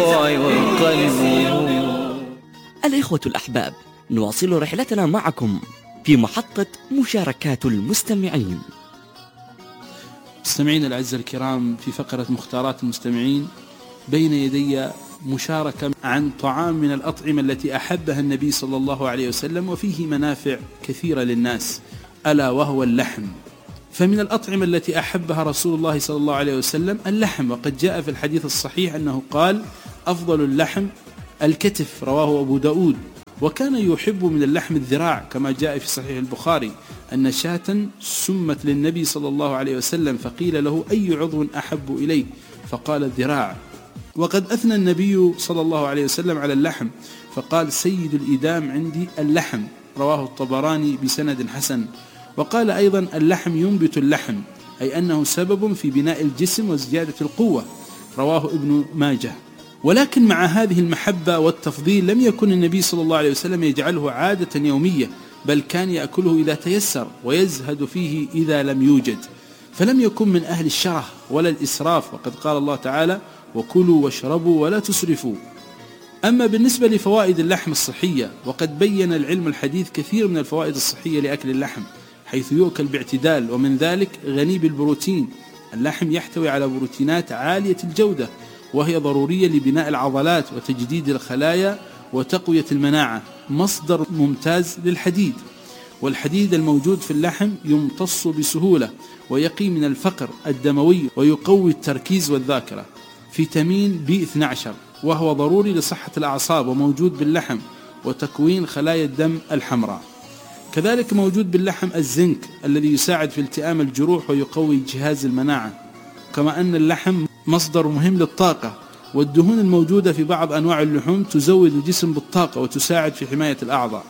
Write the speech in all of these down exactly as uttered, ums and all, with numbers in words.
الإخوة الأحباب، نواصل رحلتنا معكم في محطة مشاركات المستمعين. مستمعين الأعزاء الكرام، في فقرة مختارات المستمعين بين يدي مشاركة عن طعام من الأطعمة التي أحبها النبي صلى الله عليه وسلم وفيه منافع كثيرة للناس، ألا وهو اللحم. فمن الأطعمة التي أحبها رسول الله صلى الله عليه وسلم اللحم، وقد جاء في الحديث الصحيح أنه قال: أفضل اللحم الكتف، رواه أبو داود. وكان يحب من اللحم الذراع، كما جاء في صحيح البخاري أن شاة سمت للنبي صلى الله عليه وسلم فقيل له: أي عضو أحب إليه؟ فقال: الذراع. وقد أثنى النبي صلى الله عليه وسلم على اللحم فقال: سيد الإدام عندي اللحم، رواه الطبراني بسند حسن. وقال أيضا: اللحم ينبت اللحم، أي أنه سبب في بناء الجسم وزيادة القوة، رواه ابن ماجه. ولكن مع هذه المحبة والتفضيل لم يكن النبي صلى الله عليه وسلم يجعله عادة يومية، بل كان يأكله إذا تيسر ويزهد فيه إذا لم يوجد، فلم يكن من أهل الشره ولا الإسراف، وقد قال الله تعالى: وكلوا واشربوا ولا تسرفوا. أما بالنسبة لفوائد اللحم الصحية، وقد بين العلم الحديث كثير من الفوائد الصحية لأكل اللحم، حيث يؤكل باعتدال، ومن ذلك غني بالبروتين. اللحم يحتوي على بروتينات عالية الجودة، وهي ضرورية لبناء العضلات وتجديد الخلايا وتقوية المناعة، مصدر ممتاز للحديد. والحديد الموجود في اللحم يمتص بسهولة ويقي من الفقر الدموي ويقوي التركيز والذاكرة. فيتامين بي اثني عشر وهو ضروري لصحة الأعصاب وموجود باللحم وتكوين خلايا الدم الحمراء. كذلك موجود باللحم الزنك الذي يساعد في التئام الجروح ويقوي جهاز المناعة، كما أن اللحم مصدر مهم للطاقة. والدهون الموجودة في بعض أنواع اللحوم تزود الجسم بالطاقة وتساعد في حماية الأعضاء.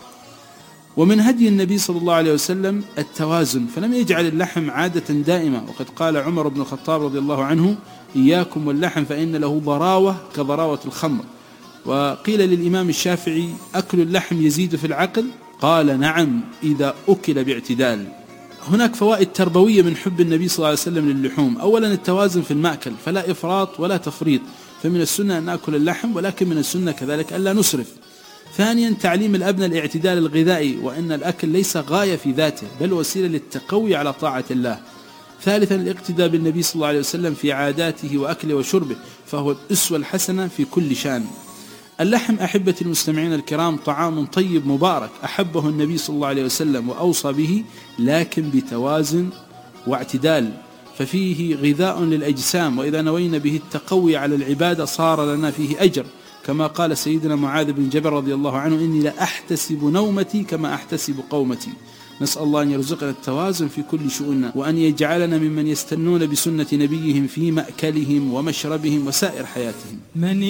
ومن هدي النبي صلى الله عليه وسلم التوازن، فلم يجعل اللحم عادة دائمة، وقد قال عمر بن الخطاب رضي الله عنه: إياكم واللحم فإن له ضراوة كضراوة الخمر. وقيل للإمام الشافعي: أكل اللحم يزيد في العقل؟ قال: نعم، إذا أكل باعتدال. هناك فوائد تربوية من حب النبي صلى الله عليه وسلم للحوم. أولا التوازن في المأكل، فلا إفراط ولا تفريط، فمن السنة أن نأكل اللحم، ولكن من السنة كذلك ألا نسرف. ثانيا تعليم الأبناء الاعتدال الغذائي، وأن الأكل ليس غاية في ذاته بل وسيلة للتقوي على طاعة الله. ثالثا الاقتداء بالنبي صلى الله عليه وسلم في عاداته وأكله وشربه، فهو الأسوة الحسنة في كل شان. اللحم أحبتي المستمعين الكرام طعام طيب مبارك أحبه النبي صلى الله عليه وسلم وأوصى به، لكن بتوازن واعتدال، ففيه غذاء للأجسام، وإذا نوينا به التقوي على العبادة صار لنا فيه أجر، كما قال سيدنا معاذ بن جبل رضي الله عنه: إني لا أحتسب نومتي كما أحتسب قومتي. نسأل الله أن يرزقنا التوازن في كل شؤوننا، وأن يجعلنا ممن يستنون بسنة نبيهم في مأكلهم ومشربهم وسائر حياتهم. من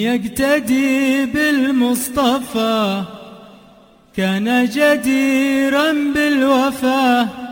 يقتدي بالمصطفى كان جديرا بالوفا،